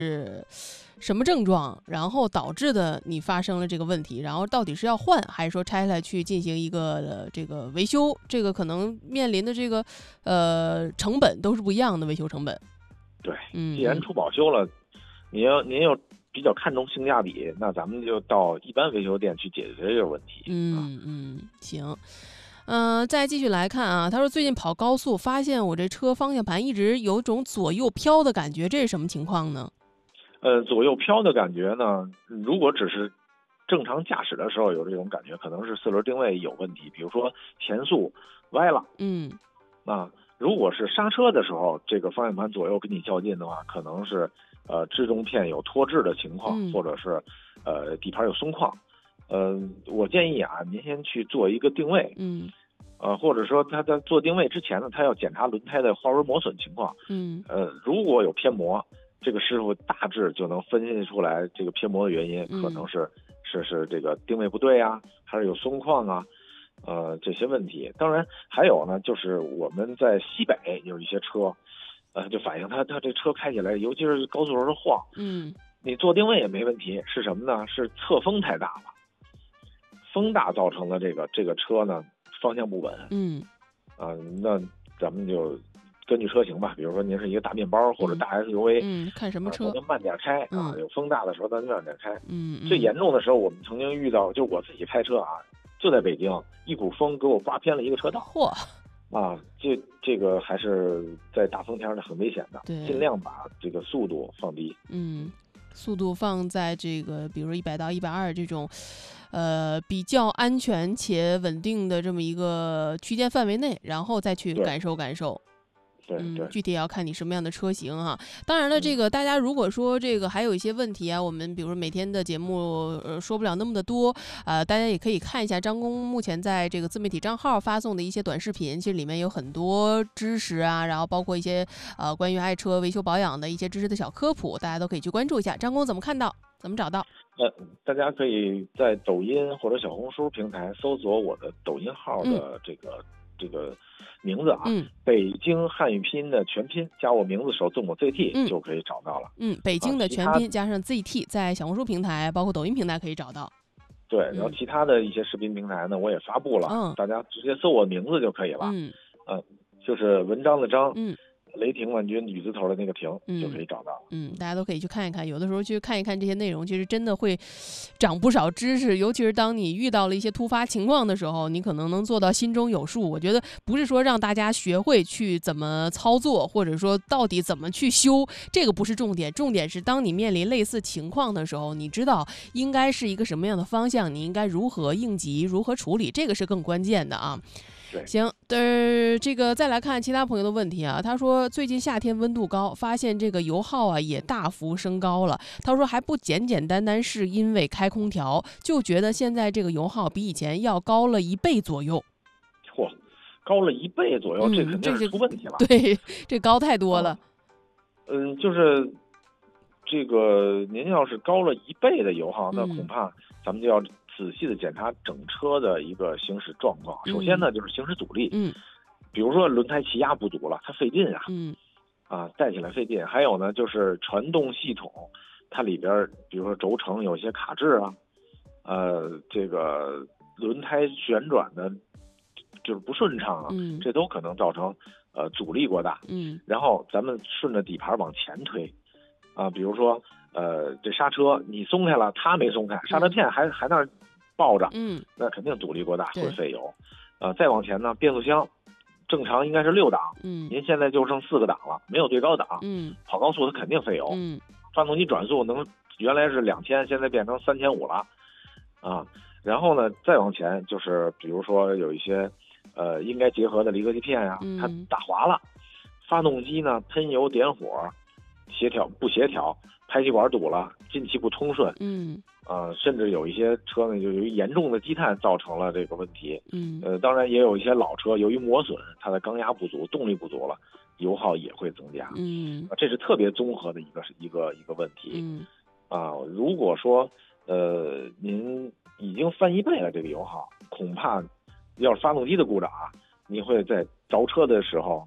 什么症状，然后导致的你发生了这个问题，然后到底是要换还是说拆下来去进行一个这个维修，这个可能面临的这个成本都是不一样的，维修成本。 对，既然出保修了，您又比较看重性价比，那咱们就到一般维修店去解决这个问题。 行。再继续来看啊，他说最近跑高速，发现我这车方向盘一直有种左右飘的感觉，这是什么情况呢？ 左右飘的感觉呢，如果只是正常驾驶的时候有这种感觉，可能是四轮定位有问题，比如说前速歪了。如果是刹车的时候，这个方向盘左右跟你较劲的话，可能是制动片有脱质的情况，或者是底盘有松旷。我建议啊，您先去做一个定位。或者说他在做定位之前呢，他要检查轮胎的花纹磨损情况。如果有偏磨，这个师傅大致就能分析出来这个偏磨的原因，可能是这个定位不对啊，还是有松旷啊，这些问题。当然还有呢，就是我们在西北有一些车，就反映他这车开起来，尤其是高速时候晃。你做定位也没问题，是什么呢？是侧风太大了，风大造成的这个车呢方向不稳。那咱们就根据车型吧，比如说您是一个大面包或者大 SUV， 看什么车， 咱就慢点开啊。有风大的时候咱就慢点开。最严重的时候，我们曾经遇到，就我自己开车啊，就在北京，一股风给我刮偏了一个车道。这个还是在大风天呢，很危险的。尽量把这个速度放低。 速度放在这个，比如说100到120这种，比较安全且稳定的这么一个区间范围内，然后再去感受感受。具体也要看你什么样的车型哈。当然了，这个大家如果说这个还有一些问题啊，我们比如说每天的节目说不了那么的多，大家也可以看一下张工目前在这个自媒体账号发送的一些短视频，其实里面有很多知识啊，然后包括一些关于爱车维修保养的一些知识的小科普，大家都可以去关注一下。张工怎么看到？怎么找到？ 大家可以在抖音或者小红书平台搜索我的抖音号的这个名字啊，北京汉语拼音的全拼加我名字首字母 ZT 就可以找到了。 北京的全拼加上 ZT， 在小红书平台包括抖音平台可以找到。 对，然后其他的一些视频平台呢，我也发布了，大家直接搜我名字就可以了。就是文章的章，雷霆万钧雨字头的那个霆，就可以找到。 大家都可以去看一看，有的时候去看一看这些内容，其实真的会长不少知识，尤其是当你遇到了一些突发情况的时候，你可能能做到心中有数。我觉得不是说让大家学会去怎么操作，或者说到底怎么去修，这个不是重点，重点是当你面临类似情况的时候，你知道应该是一个什么样的方向，你应该如何应急，如何处理，这个是更关键的啊。行，这个再来看其他朋友的问题啊。他说最近夏天温度高，发现这个油耗啊也大幅升高了。他说还不简简单单是因为开空调，就觉得现在这个油耗比以前要高了1倍左右。 高了1倍左右，这肯定是出问题了。 对，这高太多了。 就是这个您要是高了1倍的油耗，那恐怕咱们就要仔细的检查整车的一个行驶状况。首先呢，就是行驶阻力。比如说轮胎气压不足了，它费劲啊。带起来费劲。还有呢，就是传动系统，它里边比如说轴承有些卡滞啊，这个轮胎旋转的就是不顺畅啊，这都可能造成阻力过大。然后咱们顺着底盘往前推啊，比如说这刹车你松开了，它没松开，刹车片还那儿抱着，那肯定阻力过大，会费油。再往前呢，变速箱正常应该是6档，您现在就剩4个档了，没有最高档，跑高速它肯定费油。发动机转速原来是2000，现在变成3500了啊。然后呢，再往前就是比如说有一些应该结合的离合器片呀，它打滑了，发动机呢喷油点火不协调，排气管堵了，进气不通顺，甚至有一些车呢，就由于严重的积碳造成了这个问题。当然也有一些老车由于磨损，它的缸压不足，动力不足了，油耗也会增加。这是特别综合的一个问题。如果说您已经翻1倍了这个油耗，恐怕要是发动机的故障啊，你会在着车的时候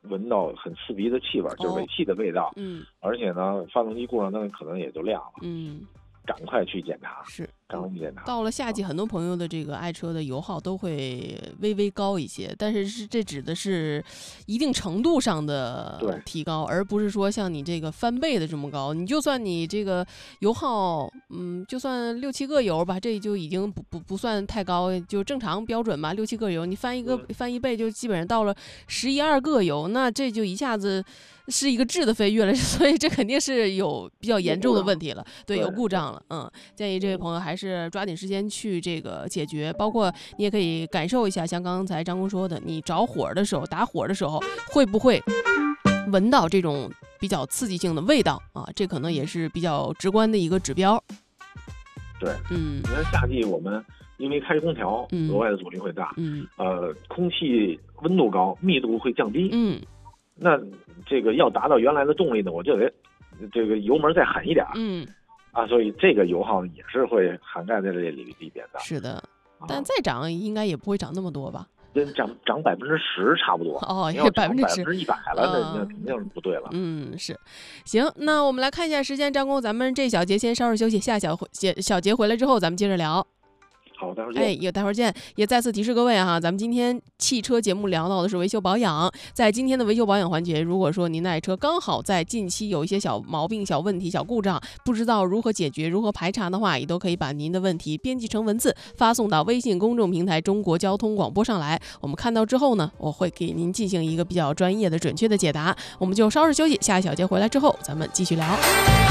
闻到很刺鼻的气味，就是尾气的味道。而且呢，发动机故障灯可能也就亮了。赶快去检查，赶快去检查。 到了夏季，很多朋友的这个爱车的油耗都会微微高一些，但是这指的是一定程度上的提高，而不是说像你这个翻倍的这么高。你就算你这个油耗，就算6、7个油吧，这就已经不算太高，就正常标准吧，6、7个油，你翻一倍就基本上到了11、12个油，那这就一下子是一个质的飞跃了，所以这肯定是有比较严重的问题了，对，有故障了。建议这位朋友还是抓紧时间去这个解决，包括你也可以感受一下，像刚才张工说的，你着火的时候、打火的时候，会不会闻到这种比较刺激性的味道啊？这可能也是比较直观的一个指标。 对，你看夏季我们因为开空调，额外的阻力会大，空气温度高，密度会降低，那这个要达到原来的动力呢，我就得这个油门再狠一点，所以这个油耗也是会涵盖在这里边的。 是的，但再涨应该也不会涨那么多吧？ 涨10%差不多。 也10%，100 了，那肯定是不对了。 是。行，那我们来看一下时间，张工，咱们这小节先稍事休息，下小节回来之后咱们接着聊。 好，待会儿见。 待会儿见。也再次提示各位哈，咱们今天汽车节目聊到的是维修保养。在今天的维修保养环节，如果说您的爱车刚好在近期有一些小毛病、小问题、小故障，不知道如何解决、如何排查的话，也都可以把您的问题编辑成文字，发送到微信公众平台中国交通广播上来。我们看到之后呢，我会给您进行一个比较专业的、准确的解答。我们就稍事休息，下一小节回来之后，咱们继续聊。